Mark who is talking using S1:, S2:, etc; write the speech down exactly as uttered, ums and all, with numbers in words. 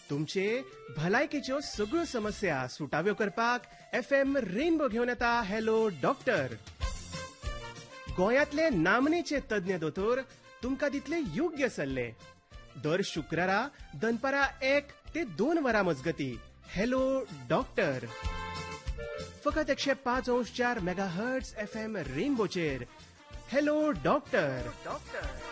S1: तुमचे भलायकेच्यो सगळ्यो समस्या सुटाव्यो करपाक एफ एम रेनबो घेवन येता हॅलो डॉक्टर. गोंयांतले नामनेचे तज्ञ दोतोर तुमकां दितले योग्य सल्ले. दर शुक्रारा दनपारा एक ते दोन वरां मजगती हॅलो डॉक्टर. फकत एकशे पाच अंश चार mega hertz F M रेनबोचेर hello doctor. Doctor